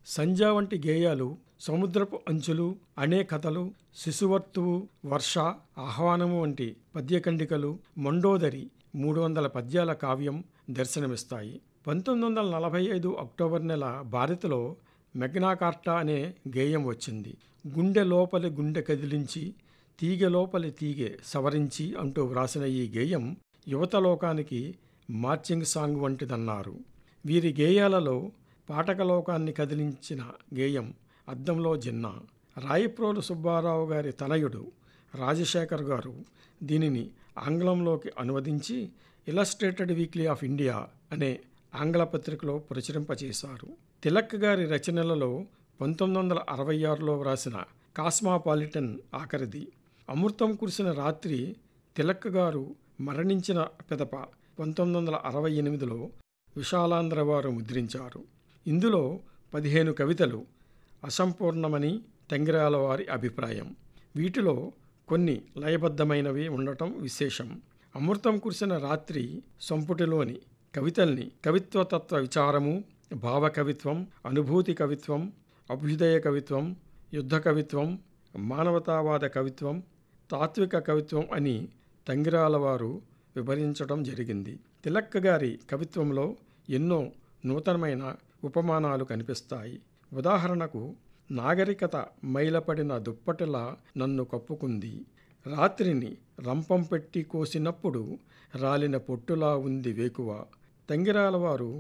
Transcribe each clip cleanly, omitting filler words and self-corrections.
సంధ్య వంటి గేయాలు, సముద్రపు అంచులు, అనే కథలు, శిశువర్తువు, వర్ష, ఆహ్వానము వంటి పద్యఖండికలు, మండోదరి 300 పద్యాల కావ్యం దర్శనమిస్తాయి. 1945 అక్టోబర్ నెల భారత్లో మెగ్నా కార్టా అనే గేయం వచ్చింది. గుండె లోపలి గుండె కదిలించి, తీగె లోపలి తీగె సవరించి అంటూ వ్రాసిన ఈ గేయం యువతలోకానికి మార్చింగ్ సాంగ్ వంటిదన్నారు. వీరి గేయాలలో పాఠకలోకాన్ని కదిలించిన గేయం అద్దంలో జిన్నా. రాయప్రోలు సుబ్బారావు గారి తనయుడు రాజశేఖర్ గారు దీనిని ఆంగ్లంలోకి అనువదించి ఇలస్ట్రేటెడ్ వీక్లీ ఆఫ్ ఇండియా అనే ఆంగ్ల పత్రికలో ప్రచురింపచేశారు. తిలక్ గారి రచనలలో 1966లో వ్రాసిన కాస్మాపాలిటన్ ఆఖరిది. అమృతం కురిసిన రాత్రి తిలక్ గారు మరణించిన పిదప 1968లో విశాలాంధ్ర వారు ముద్రించారు. ఇందులో 15 కవితలు అసంపూర్ణమని తంగిరాల వారి అభిప్రాయం. వీటిలో కొన్ని లయబద్ధమైనవి ఉండటం విశేషం. అమృతం కురిసిన రాత్రి సంపుటిలోని కవితల్ని కవిత్వతత్వ విచారము, భావ కవిత్వం, అనుభూతి కవిత్వం, అభ్యుదయ కవిత్వం, యుద్ధ కవిత్వం, మానవతావాద కవిత్వం, తాత్విక కవిత్వం అని తంగిరాల వారు విభజించడం జరిగింది. తిలక్ గారి కవిత్వంలో ఎన్నో నూతనమైన ఉపమానాలు కనిపిస్తాయి. ఉదాహరణకు, నాగరికత మైలపడిన దుప్పటిలా నన్ను కప్పుకుంది, రాత్రిని రంపం పెట్టి కోసినప్పుడు రాలిన పొట్టులా ఉంది వేకువ. తంగిరాల వారు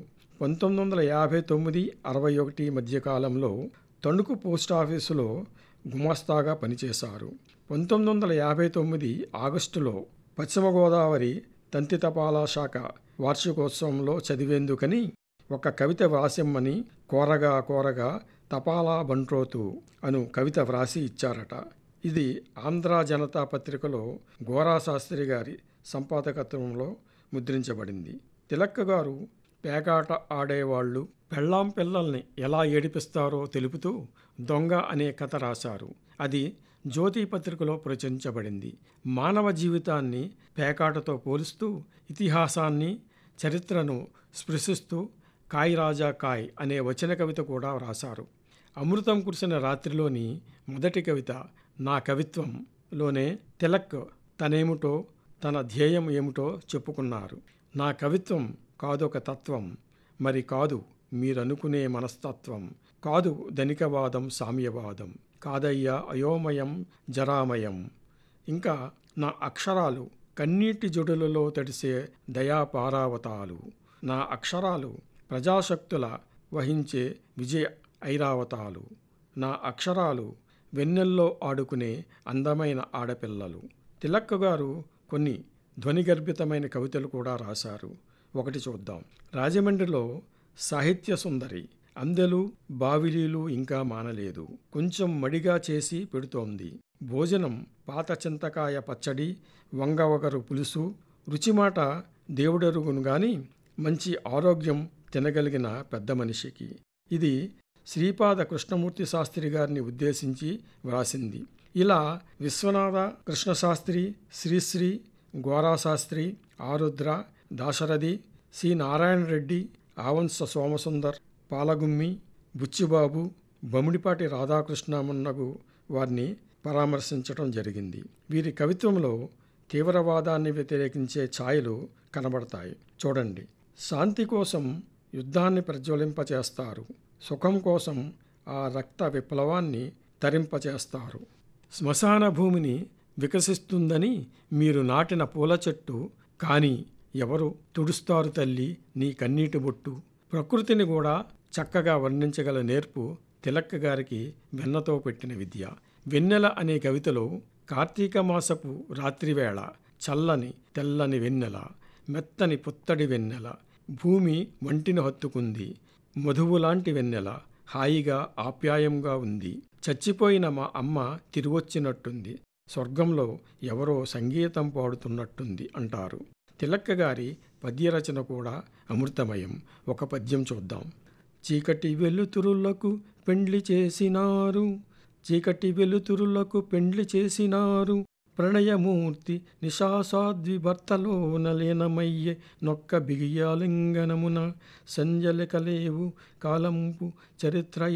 1959-61 మధ్యకాలంలో తణుకు పోస్టాఫీసులో గుమాస్తాగా పనిచేశారు. 1959 ఆగస్టులో పశ్చిమ గోదావరి తంతి తపాలా శాఖ వార్షికోత్సవంలో చదివేందుకని ఒక కవిత వ్రాసిమ్మని కోరగా కోరగా తపాలా బంట్రోతు అను కవిత వ్రాసి ఇచ్చారట. ఇది ఆంధ్ర జనతా పత్రికలో గోరా శాస్త్రి గారి సంపాదకత్వంలో ముద్రించబడింది. తిలక్ గారు పేకాట ఆడేవాళ్లు పెళ్ళాం పిల్లల్ని ఎలా ఏడిపిస్తారో తెలుపుతూ దొంగ అనే కథ రాశారు. అది జ్యోతి పత్రికలో ప్రచురించబడింది. మానవ జీవితాన్ని పేకాటతో పోలుస్తూ ఇతిహాసాన్ని, చరిత్రను స్పృశిస్తూ కాయ్ రాజా కాయ్ అనే వచన కవిత కూడా వ్రాశారు. అమృతం కురిసిన రాత్రిలోని మొదటి కవిత నా కవిత్వంలోనే తిలక్ తనేమిటో, తన ధ్యేయం ఏమిటో చెప్పుకున్నారు. నా కవిత్వం కాదొక తత్వం, మరి కాదు మీరనుకునే మనస్తత్వం, కాదు ధనికవాదం సామ్యవాదం, కాదయ్యా అయోమయం జరామయం. ఇంకా నా అక్షరాలు కన్నీటి జొడులలో తడిసే దయాపారావతాలు, నా అక్షరాలు ప్రజాశక్తుల వహించే విజయ ఐరావతాలు, నా అక్షరాలు వెన్నెల్లో ఆడుకునే అందమైన ఆడపిల్లలు. తిలక్ గారు కొన్ని ధ్వనిగర్భితమైన కవితలు కూడా రాశారు. ఒకటి చూద్దాం. రాజమండ్రిలో సాహిత్య సుందరి అందెలు బావిలీలు ఇంకా మానలేదు, కొంచెం మడిగా చేసి పెడుతోంది. భోజనం పాత చింతకాయ పచ్చడి, వంగవగరు పులుసు, రుచిమాట దేవుడెరుగును గాని మంచి ఆరోగ్యం తినగలిగిన పెద్ద మనిషికి. ఇది శ్రీపాద కృష్ణమూర్తి శాస్త్రి గారిని ఉద్దేశించి వ్రాసింది. ఇలా విశ్వనాథ కృష్ణశాస్త్రి, శ్రీశ్రీ, గోరాశాస్త్రి, ఆరుద్ర, దాశరథి, సి నారాయణ రెడ్డి, ఆవంశ సోమసుందర్, పాలగుమ్మి, బుచ్చిబాబు, బముడిపాటి రాధాకృష్ణ మున్నగు వారిని పరామర్శించటం జరిగింది. వీరి కవిత్వంలో తీవ్రవాదాన్ని వ్యతిరేకించే ఛాయలు కనబడతాయి. చూడండి. శాంతి కోసం యుద్ధాన్ని ప్రజ్వలింపచేస్తారు, సుఖం కోసం ఆ రక్త విప్లవాన్ని తరింపచేస్తారు. శ్మశాన భూమిని వికసిస్తుందని మీరు నాటిన పూల చెట్టు, కానీ ఎవరు తుడుస్తారు తల్లి నీ కన్నీటి బొట్టు. ప్రకృతిని కూడా చక్కగా వర్ణించగల నేర్పు తిలక్ గారికి వెన్నతో పెట్టిన విద్య. వెన్నెల అనే కవితలో కార్తీక మాసపు రాత్రివేళ చల్లని తెల్లని వెన్నెల, మెత్తని పుత్తడి వెన్నెల, భూమి వంటిని హత్తుకుంది, మధువులాంటి వెన్నెల హాయిగా ఆప్యాయంగా ఉంది, చచ్చిపోయిన మా అమ్మ తిరిగొచ్చినట్టుంది, స్వర్గంలో ఎవరో సంగీతం పాడుతున్నట్టుంది అంటారు. తిలక్ గారి పద్యరచన కూడా అమృతమయం. ఒక పద్యం చూద్దాం. చీకటి వెలుతురులకు పెండ్లి చేసినారు, చీకటి వెలుతురులకు పెండ్లి చేసినారు, ప్రణయమూర్తి నిశాసాద్వి భర్తలోన లీనమయ్యే నొక్క బిగియాలింగనమున సంజలికలేవు కాలంపు చరిత్ర